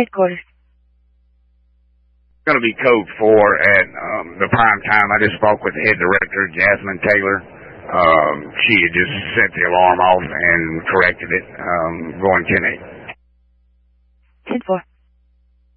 Headquarters. It's going to be code 4 at the prime time. I just spoke with the head director, Jasmine Taylor. She had just set the alarm off and corrected it, going 10-8. 10-4.